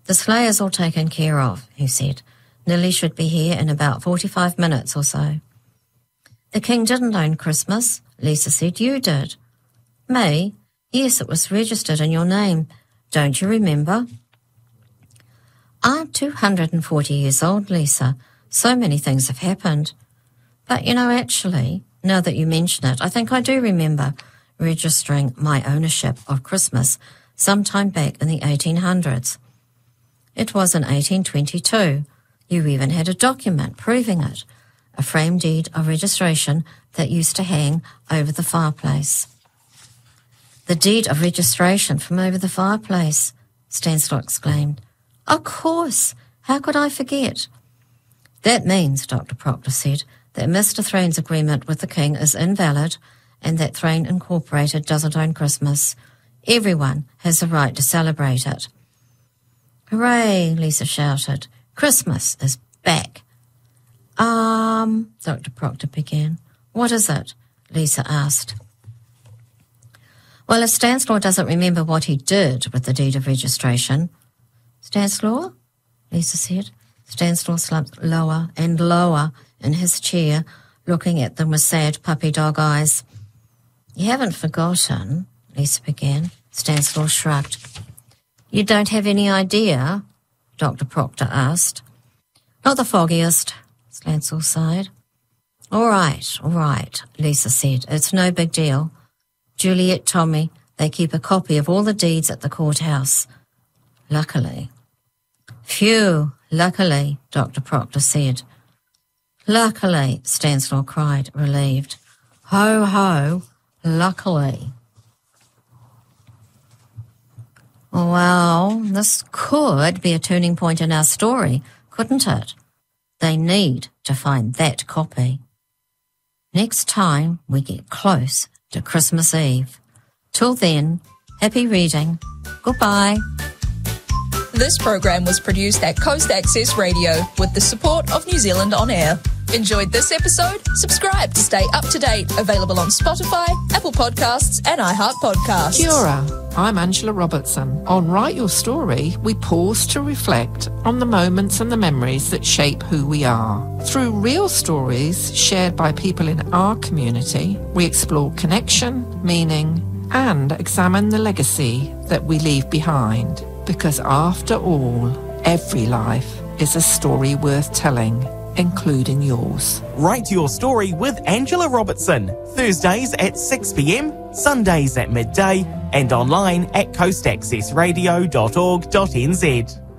The slayer's all taken care of, he said. Nilly should be here in about 45 minutes or so. The king didn't own Christmas, Lisa said. You did. Me? Yes, it was registered in your name. Don't you remember? I'm 240 years old, Lisa. So many things have happened. But, actually, now that you mention it, I think I do remember registering my ownership of Christmas sometime back in the 1800s. It was in 1822. You even had a document proving it, a framed deed of registration that used to hang over the fireplace. The deed of registration from over the fireplace, Stanislaw exclaimed. Of course, how could I forget? That means, Dr. Proctor said, that Mr. Thrane's agreement with the king is invalid and that Thrane Incorporated doesn't own Christmas. Everyone has the right to celebrate it. Hooray, Lisa shouted. Christmas is back. Dr. Proctor began. What is it? Lisa asked. Well, if Stanislaw doesn't remember what he did with the deed of registration. Stanislaw? Lisa said. Stanislaw slumped lower and lower in his chair, looking at them with sad puppy dog eyes. You haven't forgotten, Lisa began. Stanislaw shrugged. You don't have any idea? Dr. Proctor asked. Not the foggiest, Stanislaw sighed. All right, Lisa said. It's no big deal. Juliet told me they keep a copy of all the deeds at the courthouse. Luckily. Phew, luckily, Dr. Proctor said. Luckily, Stanislaw cried, relieved. Ho, ho, luckily. Well, this could be a turning point in our story, couldn't it? They need to find that copy. Next time we get close to Christmas Eve. Till then, happy reading. Goodbye. This program was produced at Coast Access Radio with the support of New Zealand On Air. Enjoyed this episode? Subscribe to stay up to date. Available on Spotify, Apple Podcasts and iHeart Podcasts. Kia ora, I'm Angela Robertson. On Write Your Story, we pause to reflect on the moments and the memories that shape who we are. Through real stories shared by people in our community, we explore connection, meaning, and examine the legacy that we leave behind. Because after all, every life is a story worth telling, including yours. Write Your Story with Angela Robertson. Thursdays at 6 p.m, Sundays at midday, and online at coastaccessradio.org.nz.